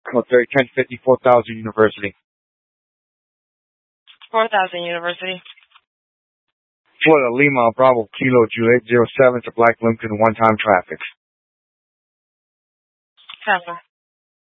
Code 301050, 4000 University. 4000 University. Florida, Lima, Bravo, Kilo, Juliet 07 to Black Lincoln, one-time traffic. Cancel.